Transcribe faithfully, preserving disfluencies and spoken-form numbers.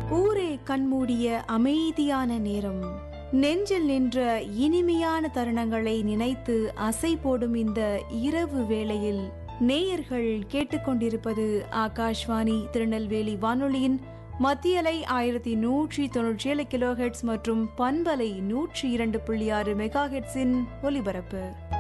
ஊரே கண்மூடிய அமைதியான நேரம், நெஞ்சில் நின்ற இனிமையான தருணங்களை நினைத்து அசை போடும் இந்த இரவு வேளையில் நேயர்கள் கேட்டுக்கொண்டிருப்பது ஆகாஷ்வாணி திருநெல்வேலி வானொலியின் மத்தியலை ஆயிரத்தி நூற்றி தொன்னூற்றி ஏழு கிலோ ஹெர்ட்ஸ் மற்றும் பண்பலை நூற்றி இரண்டு புள்ளி ஆறு மெகா ஹெர்ட்ஸின் ஒலிபரப்பு.